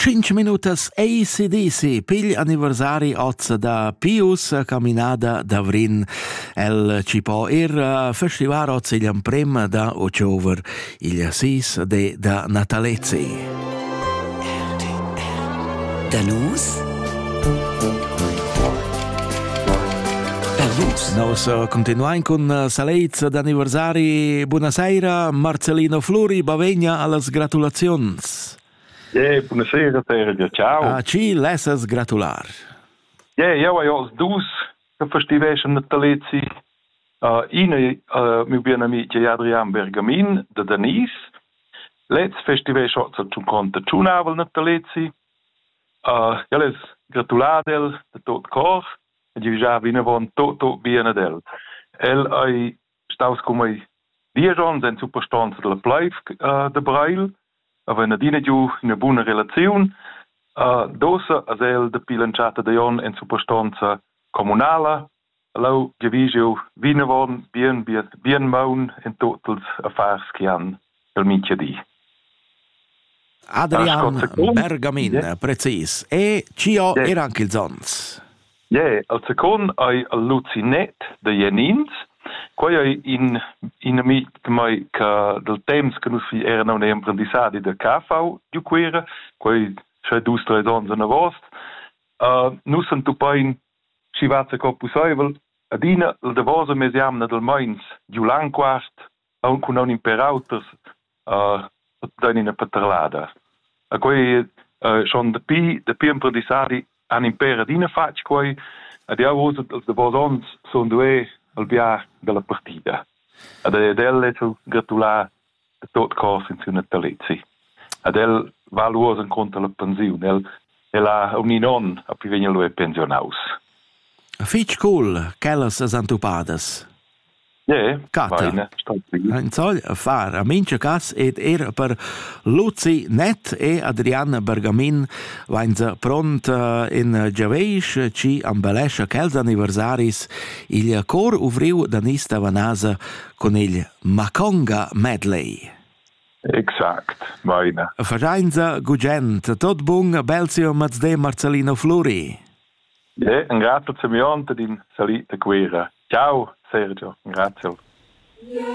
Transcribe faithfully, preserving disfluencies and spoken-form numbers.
Cinque minutas A C D C, pigl anniversari ozza da Pius, camminada da Vrin, el ci po er festival ozza il prem da Ociover, il sis de da Natalezi. Da nus? Nos continuain con saleiz d'anniversari. Buonasera, Marcellino Fluri, bavegna allas gratulazions. Yeah, buonasera, Sergio, ciao. A ci lessas gratular. Yeah, io ho als dus che festivation natalezi. Uh, ine, uh, mio bien amici Adrian Bergamin, da Denise. Let's festivation hat zum conto Tunavel natalezi. Uh, io les gratuladel de tot cor. E di già vine von tot tot bene del. El ai staus come dijon sen superstanza della pleif uh, de Brail. Aber in adina giù in una buona relazione. Uh, dosa as el de pilanciata de jon en superstanza comunala. Lau gevisio vine von bien bien bien maun en totals affars che han el minche di. Adrian Bergamin, yeah. Precis. E ci ho yeah. era anche il Zons. Ja, al second ai al Lucinet de Jenins, quai ai in in amic mai ca del temps che nus fi erano ne apprendissadi de K V giu quera, quai c'è dus tre dons na vost. Uh, nus sunt tupain ci vatsa copusaivel, adina il de vosa mesiamna del Mainz giu lanquart, aun con un imperauters uh, dan in a paterlada. A quai uh, schon de pi de pi apprendissadi an impera dina fac quai ad io uso de bosons son due al via della partita ad el so gratula de tot cos in su natalezi ad el valuosa in conto la pensione el el ha un non a pi venir lo pensionaus Fitch cool kellas as antupadas. Yeah, Cata. In sol far a mince cas ed er per Luci Net e Adrian Bergamin vainza pront in Giaveish ci ambelescia chels anniversaris il cor uvriu danista vanasa con il Maconga Medley. Exact, vaina. Fajainza gugent, tot bung Belzio Mazde Marcellino Fluri. Yeah, un grazie a me din salita quera. Ciao Sergio, grazie.